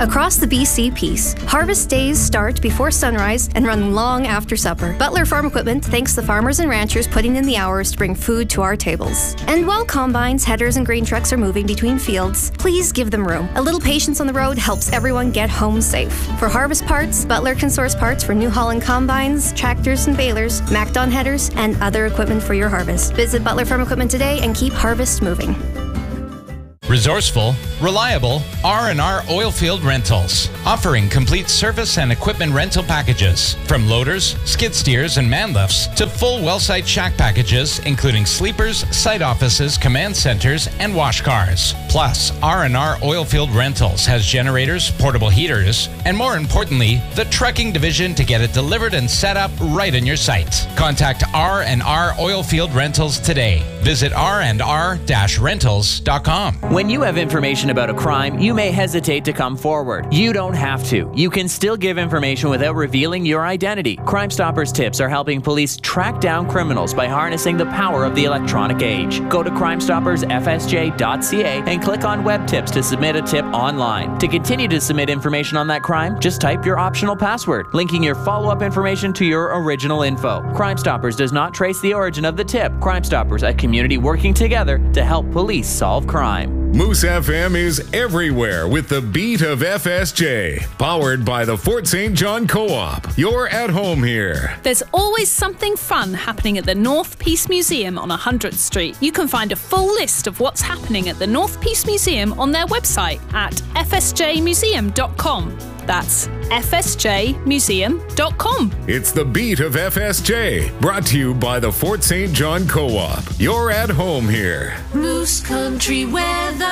Across the BC Peace, harvest days start before sunrise and run long after supper. Butler Farm Equipment thanks the farmers and ranchers putting in the hours to bring food to our tables. And while combines, headers, and grain trucks are moving between fields, please give them room. A little patience on the road helps everyone get home safe. For harvest parts, Butler can source parts for New Holland combines, tractors and balers, MacDon headers, and other equipment for your harvest. Visit Butler Farm Equipment today and keep harvest moving. Resourceful, reliable, R&R Oilfield Rentals, offering complete service and equipment rental packages, from loaders, skid steers, and man lifts to full well site shack packages, including sleepers, site offices, command centers, and wash cars. Plus, R&R Oilfield Rentals has generators, portable heaters, and more importantly, the trucking division to get it delivered and set up right on your site. Contact R&R Oilfield Rentals today. Visit rnr-rentals.com. When you have information about a crime, you may hesitate to come forward. You don't have to. You can still give information without revealing your identity. Crime Stoppers tips are helping police track down criminals by harnessing the power of the electronic age. Go to crimestoppersfsj.ca and click on web tips to submit a tip online. To continue to submit information on that crime, just type your optional password, linking your follow-up information to your original info. Crime Stoppers does not trace the origin of the tip. Crime Stoppers, a community working together to help police solve crime. Moose FM is everywhere with the beat of FSJ. Powered by the Fort St. John Co-op. You're at home here. There's always something fun happening at the North Peace Museum on 100th Street. You can find a full list of what's happening at the North Peace Museum on their website at fsjmuseum.com. That's fsjmuseum.com. It's the beat of FSJ, brought to you by the Fort St. John Co-op. You're at home here. Moose Country weather.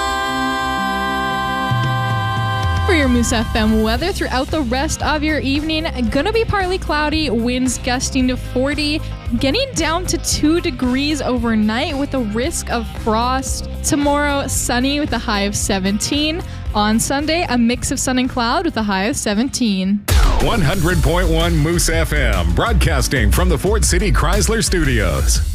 For your Moose FM weather throughout the rest of your evening, gonna be partly cloudy, winds gusting to 40, getting down to 2 degrees overnight with a risk of frost. Tomorrow, sunny with a high of 17. On Sunday, a mix of sun and cloud with a high of 17. 100.1 Moose FM, broadcasting from the Fort City Chrysler Studios.